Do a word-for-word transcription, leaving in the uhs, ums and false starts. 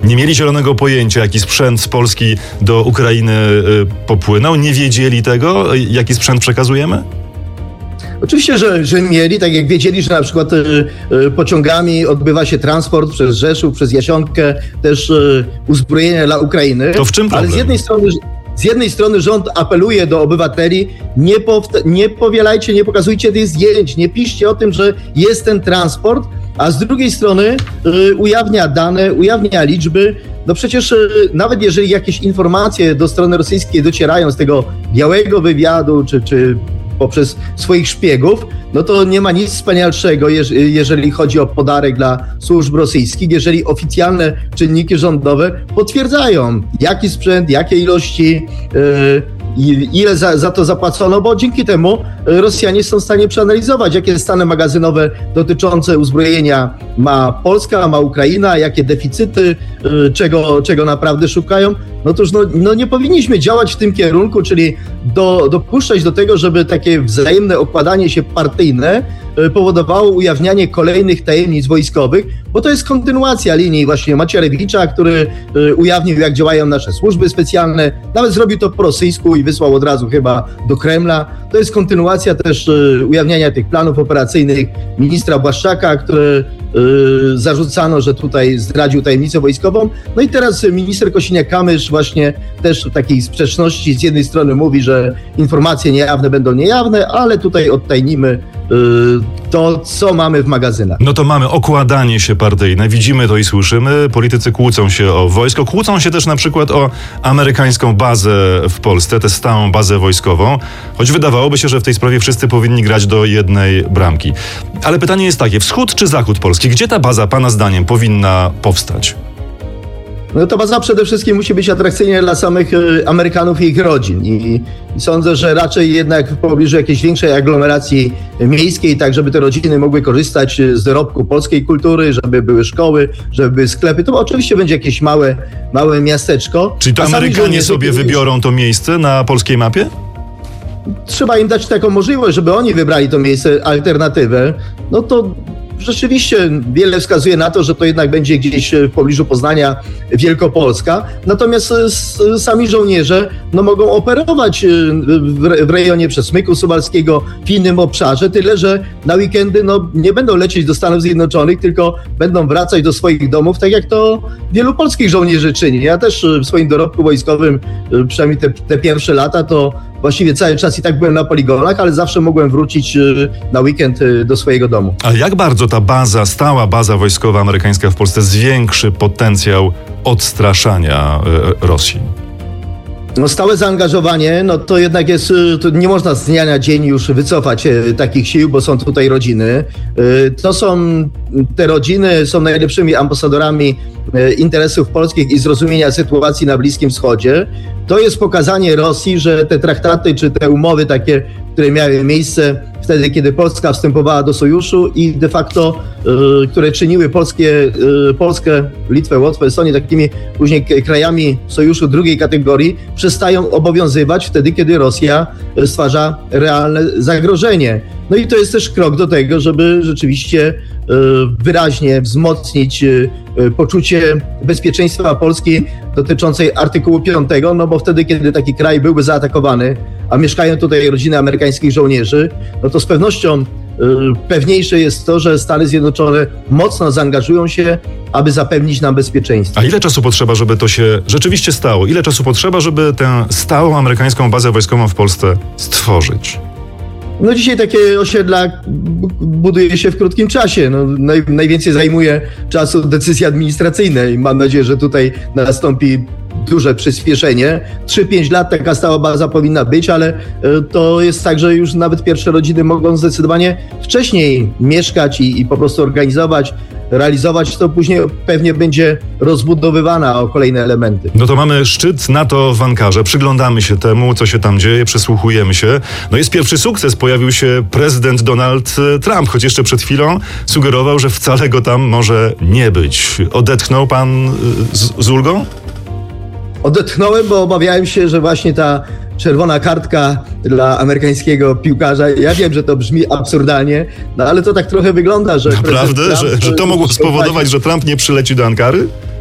nie mieli zielonego pojęcia, jaki sprzęt z Polski do Ukrainy popłynął? Nie wiedzieli tego, jaki sprzęt przekazujemy? Oczywiście, że, że mieli, tak jak wiedzieli, że na przykład y, y, pociągami odbywa się transport przez Rzeszów, przez Jasionkę, też y, uzbrojenia dla Ukrainy. To w czym problem? Ale z jednej strony... Z jednej strony rząd apeluje do obywateli, nie, powta- nie powielajcie, nie pokazujcie tych zdjęć, nie piszcie o tym, że jest ten transport, a z drugiej strony y, ujawnia dane, ujawnia liczby. No przecież y, nawet jeżeli jakieś informacje do strony rosyjskiej docierają z tego białego wywiadu, czy, czy poprzez swoich szpiegów, no to nie ma nic wspanialszego, jeżeli chodzi o podarek dla służb rosyjskich, jeżeli oficjalne czynniki rządowe potwierdzają, jaki sprzęt, jakie ilości, yy, ile za, za to zapłacono, bo dzięki temu Rosjanie są w stanie przeanalizować, jakie stany magazynowe dotyczące uzbrojenia ma Polska, ma Ukraina, jakie deficyty, yy, czego, czego naprawdę szukają. No toż no, no nie powinniśmy działać w tym kierunku, czyli do, dopuszczać do tego, żeby takie wzajemne okładanie się partyjne powodowało ujawnianie kolejnych tajemnic wojskowych, bo to jest kontynuacja linii właśnie Macierewicza, który ujawnił, jak działają nasze służby specjalne, nawet zrobił to po rosyjsku i wysłał od razu chyba do Kremla. To jest kontynuacja też ujawniania tych planów operacyjnych ministra Błaszczaka, który zarzucano, że tutaj zdradził tajemnicę wojskową. No i teraz minister Kosiniak-Kamysz właśnie też w takiej sprzeczności z jednej strony mówi, że informacje niejawne będą niejawne, ale tutaj odtajnimy to, co mamy w magazynach. No to mamy okładanie się partyjne, widzimy to i słyszymy. Politycy kłócą się o wojsko, kłócą się też na przykład o amerykańską bazę w Polsce, tę stałą bazę wojskową, choć wydawałoby się, że w tej sprawie wszyscy powinni grać do jednej bramki. Ale pytanie jest takie, wschód czy zachód Polski? Gdzie ta baza, pana zdaniem, powinna powstać? No to baza przede wszystkim musi być atrakcyjna dla samych Amerykanów i ich rodzin. I, I sądzę, że raczej jednak w pobliżu jakiejś większej aglomeracji miejskiej, tak żeby te rodziny mogły korzystać z dorobku polskiej kultury, żeby były szkoły, żeby były sklepy. To oczywiście będzie jakieś małe, małe miasteczko. Czyli to Amerykanie sobie wybiorą to miejsce na polskiej mapie? Trzeba im dać taką możliwość, żeby oni wybrali to miejsce, alternatywę. No to rzeczywiście wiele wskazuje na to, że to jednak będzie gdzieś w pobliżu Poznania, Wielkopolska. Natomiast sami żołnierze no, mogą operować w rejonie Przesmyku Suwalskiego, w innym obszarze, tyle że na weekendy no, nie będą lecieć do Stanów Zjednoczonych, tylko będą wracać do swoich domów, tak jak to wielu polskich żołnierzy czyni. Ja też w swoim dorobku wojskowym, przynajmniej te, te pierwsze lata, to właściwie cały czas i tak byłem na poligonach, ale zawsze mogłem wrócić na weekend do swojego domu. A jak bardzo ta baza, stała baza wojskowa amerykańska w Polsce zwiększy potencjał odstraszania Rosji? No stałe zaangażowanie, no to jednak jest, to nie można z dnia na dzień już wycofać takich sił, bo są tutaj rodziny. To są, te rodziny są najlepszymi ambasadorami interesów polskich i zrozumienia sytuacji na Bliskim Wschodzie. To jest pokazanie Rosji, że te traktaty czy te umowy takie, które miały miejsce wtedy, kiedy Polska wstępowała do sojuszu i de facto, y, które czyniły Polskie, y, Polskę, Litwę, Łotwę, Estonię takimi później krajami sojuszu drugiej kategorii, przestają obowiązywać wtedy, kiedy Rosja stwarza realne zagrożenie. No i to jest też krok do tego, żeby rzeczywiście y, wyraźnie wzmocnić y, poczucie bezpieczeństwa Polski dotyczącej artykułu piątego, no bo wtedy, kiedy taki kraj byłby zaatakowany, a mieszkają tutaj rodziny amerykańskich żołnierzy, no to z pewnością y, pewniejsze jest to, że Stany Zjednoczone mocno zaangażują się, aby zapewnić nam bezpieczeństwo. A ile czasu potrzeba, żeby to się rzeczywiście stało? Ile czasu potrzeba, żeby tę stałą amerykańską bazę wojskową w Polsce stworzyć? No dzisiaj takie osiedla buduje się w krótkim czasie. No, naj, najwięcej zajmuje czasu decyzje administracyjne i mam nadzieję, że tutaj nastąpi duże przyspieszenie. trzy pięć lat taka stała baza powinna być, ale to jest tak, że już nawet pierwsze rodziny mogą zdecydowanie wcześniej mieszkać i, i po prostu organizować, realizować, to później pewnie będzie rozbudowywana o kolejne elementy. No to mamy szczyt NATO w Ankarze. Przyglądamy się temu, co się tam dzieje, przysłuchujemy się. No jest pierwszy sukces. Pojawił się prezydent Donald Trump, choć jeszcze przed chwilą sugerował, że wcale go tam może nie być. Odetchnął pan z, z ulgą? Odetchnąłem, bo obawiałem się, że właśnie ta czerwona kartka dla amerykańskiego piłkarza, ja wiem, że to brzmi absurdalnie, no ale to tak trochę wygląda, że... Naprawdę? Trump, że, że to mogło spowodować, że Trump nie przyleci do Ankary?